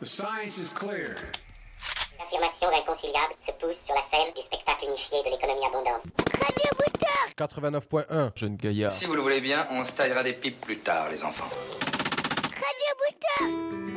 The science is clear. Affirmations inconciliables se poussent sur la scène du spectacle unifié de l'économie abondante. Radio Booster 89.1, jeune gaillard. Si vous le voulez bien, on se taillera des pipes plus tard, les enfants. Radio Booster